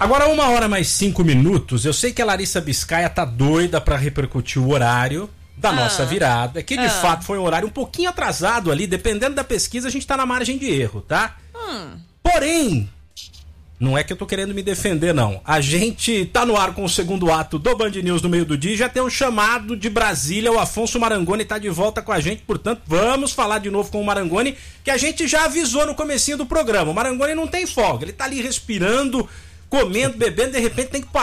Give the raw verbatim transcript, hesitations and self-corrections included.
Agora, uma hora mais cinco minutos, eu sei que a Larissa Biscaia tá doida pra repercutir o horário da ah. nossa virada, que de ah. fato foi um horário um pouquinho atrasado ali, dependendo da pesquisa, a gente tá na margem de erro, tá? Hum. Porém, não é que eu tô querendo me defender, não. A gente tá no ar com o segundo ato do Band News no meio do dia, já tem um chamado de Brasília, o Afonso Marangoni tá de volta com a gente, portanto, vamos falar de novo com o Marangoni, que a gente já avisou no comecinho do programa. O Marangoni não tem folga, ele tá ali respirando, comendo, bebendo, de repente tem que parar